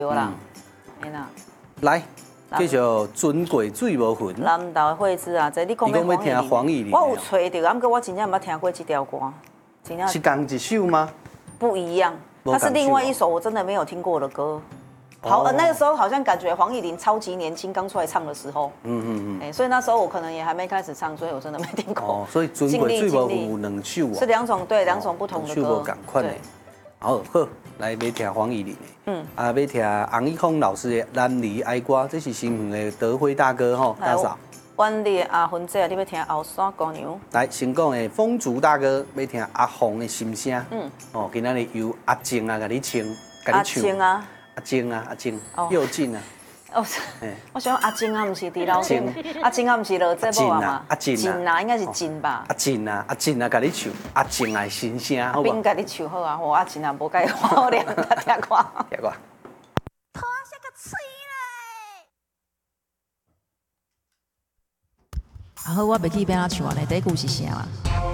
对啦，哎啦。 来，继续尊贵水无痕。 南投的惠子啊，这你讲要听黄义玲， 我有吹到，啊，不过我真正没听过这条歌，真正是同一首吗？ 不一样，它是另外一首我真的没有听过的歌。好，那个时候好像感觉黄义玲超级年轻，刚出来唱的时候，所以那时候我可能也还没开始唱，所以我真的没听过。 哦，所以尊贵水无痕有两首啊， 是两种不同的歌， 两首无同款的。好，来要听黄义玲的，要听洪一峰老师的《南离哀歌》，这是新闻的德辉大哥吼，大嫂。 阮的阿芬姐，你要听后山姑娘。 来，先讲的风烛大哥要听阿红的心声。哦，今仔日由阿静啊，甲你唱， 阿静啊， 阿静，又静啊。 哦，我想阿静啊，不是伫楼顶，阿静啊，不是落这部啊嘛？静啊，应该是静吧？ 阿静啊，甲你唱，阿静的心声，好不？ 并甲你唱好啊，我阿静啊，无介好听，听看。听看。 拖下个嘴嘞！ 啊好，我袂记要安怎唱啊，内底句是啥啊？